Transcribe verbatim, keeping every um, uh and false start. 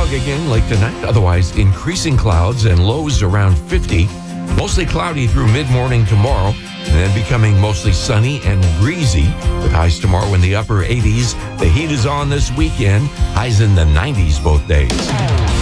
fog again late tonight. Otherwise, increasing clouds and lows around fifty. Mostly cloudy through mid-morning tomorrow, and then becoming mostly sunny and breezy, with highs tomorrow in the upper eighties. The heat is on this weekend, highs in the nineties both days.